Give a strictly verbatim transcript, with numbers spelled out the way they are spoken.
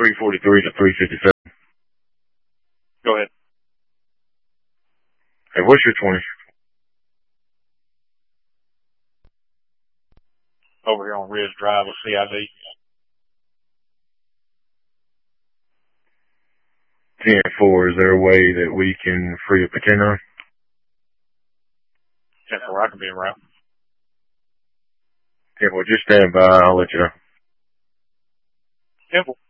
three forty-three to three fifty-seven. Go ahead. Hey, what's your twenty? Over here on Ridge Drive with C I D. ten four, is there a way that we can free up the ten nine? ten four, I can be around. ten four, just stand by. I'll let you know. ten four.